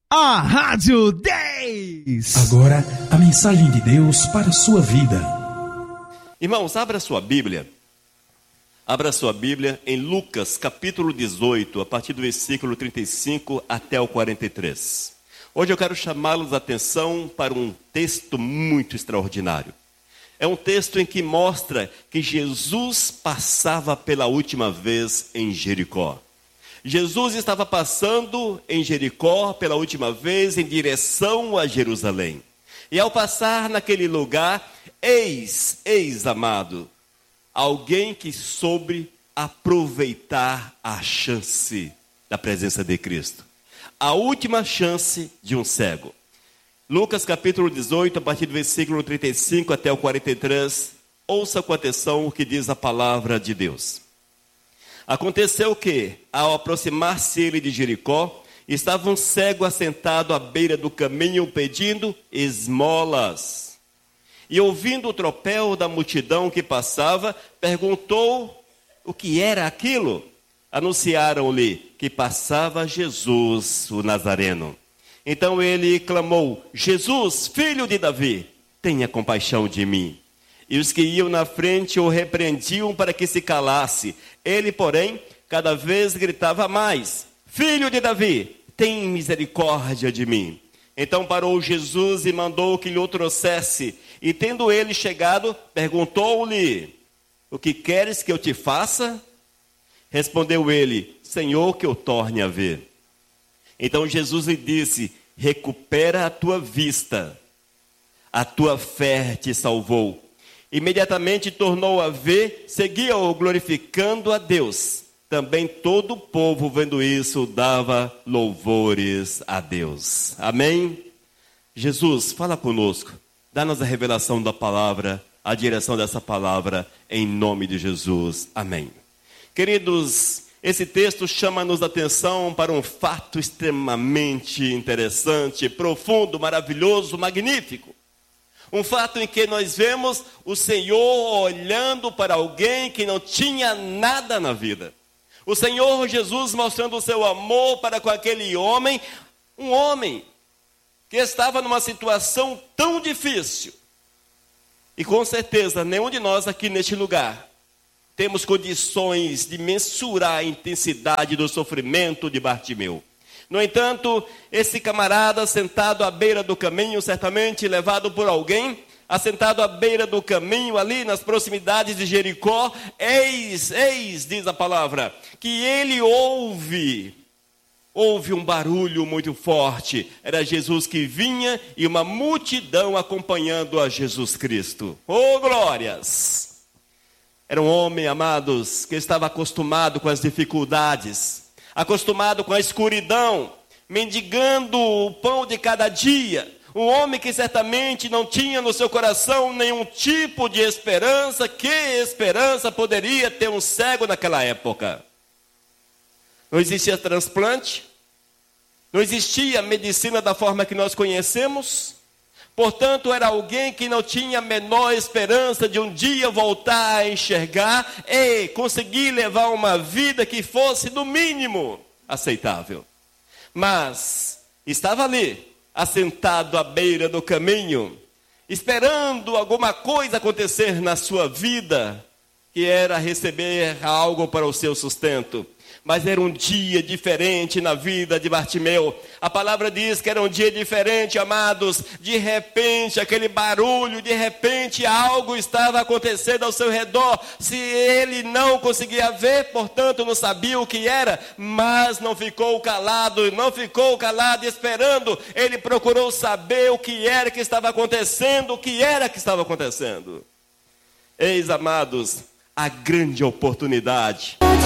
A Rádio 10. Agora, a mensagem de Deus para a sua vida. Irmãos, abra sua Bíblia. Abra sua Bíblia em Lucas, capítulo 18, a partir do versículo 35 até o 43. Hoje eu quero chamá-los a atenção para um texto muito extraordinário. É um texto em que mostra que Jesus passava pela última vez em Jericó. Jesus estava passando em Jericó pela última vez em direção a Jerusalém. E ao passar naquele lugar, eis, amado, alguém que soube aproveitar a chance da presença de Cristo. A última chance de um cego. Lucas capítulo 18, a partir do versículo 35 até o 43. Ouça com atenção o que diz a palavra de Deus. Aconteceu que, ao aproximar-se ele de Jericó, estava um cego assentado à beira do caminho pedindo esmolas. E ouvindo o tropel da multidão que passava, perguntou o que era aquilo. Anunciaram-lhe que passava Jesus, o Nazareno. Então ele clamou: Jesus, filho de Davi, tenha compaixão de mim. E os que iam na frente o repreendiam para que se calasse. Ele, porém, cada vez gritava mais: Filho de Davi, tem misericórdia de mim. Então parou Jesus e mandou que lhe o trouxesse. E tendo ele chegado, perguntou-lhe: O que queres que eu te faça? Respondeu ele: Senhor, que eu torne a ver. Então Jesus lhe disse: Recupera a tua vista. A tua fé te salvou. Imediatamente tornou a ver, seguia-o glorificando a Deus. Também todo o povo, vendo isso, dava louvores a Deus. Amém? Jesus, fala conosco. Dá-nos a revelação da palavra, a direção dessa palavra, em nome de Jesus. Amém. Queridos, esse texto chama-nos a atenção para um fato extremamente interessante, profundo, maravilhoso, magnífico. Um fato em que nós vemos o Senhor olhando para alguém que não tinha nada na vida. O Senhor Jesus mostrando o seu amor para com aquele homem, um homem que estava numa situação tão difícil. E com certeza, nenhum de nós aqui neste lugar temos condições de mensurar a intensidade do sofrimento de Bartimeu. No entanto, esse camarada sentado à beira do caminho, certamente levado por alguém, assentado à beira do caminho, ali nas proximidades de Jericó, eis, diz a palavra, que ele ouve um barulho muito forte. Era Jesus que vinha e uma multidão acompanhando a Jesus Cristo. Oh, glórias! Era um homem, amados, que estava acostumado com as dificuldades, acostumado com a escuridão, mendigando o pão de cada dia. Um homem que certamente não tinha no seu coração nenhum tipo de esperança. Que esperança poderia ter um cego naquela época? Não existia transplante, não existia medicina da forma que nós conhecemos. Portanto, era alguém que não tinha a menor esperança de um dia voltar a enxergar e conseguir levar uma vida que fosse, no mínimo, aceitável. Mas estava ali, assentado à beira do caminho, esperando alguma coisa acontecer na sua vida, que era receber algo para o seu sustento. Mas era um dia diferente na vida de Bartimeu. A palavra diz que era um dia diferente, amados. De repente, aquele barulho, de repente algo estava acontecendo ao seu redor. Se ele não conseguia ver, portanto não sabia o que era, mas não ficou calado esperando. Ele procurou saber o que era que estava acontecendo, Eis, amados, a grande oportunidade.